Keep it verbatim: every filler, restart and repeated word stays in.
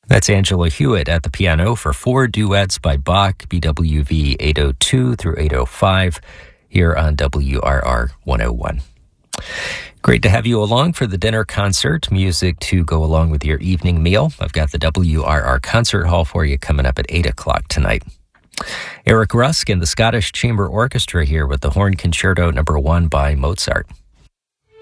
That's Angela Hewitt at the piano for four duets by Bach, B W V eight oh two through eight oh five, here on W R R one oh one. Great to have you along for the dinner concert, music to go along with your evening meal. I've got the W R R Concert Hall for you coming up at eight o'clock tonight. Eric Rusk and the Scottish Chamber Orchestra here with the Horn Concerto number one by Mozart.